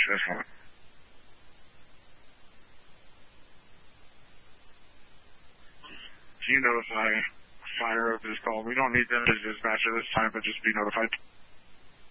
Just one. Do you notify fire of this call? We don't need them as dispatcher this time, but just be notified.